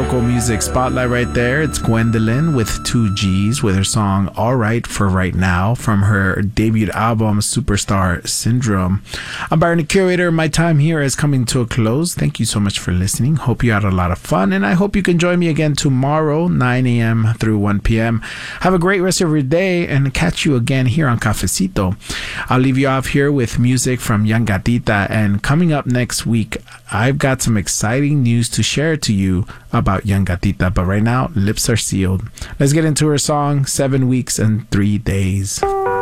Local Music Spotlight right there. It's Gwendolyn with 2Gs with her song All Right for Right Now from her debut album Superstar Syndrome. I'm Byron the Curator. My time here is coming to a close. Thank you so much for listening. Hope you had a lot of fun, and I hope you can join me again tomorrow, 9 a.m. through 1 p.m. Have a great rest of your day, and catch you again here on Cafecito. I'll leave you off here with music from Young Gatita, and coming up next week, I've got some exciting news to share to you about Young Gatita, but right now, lips are sealed. Let's get into her song, 7 Weeks and 3 Days.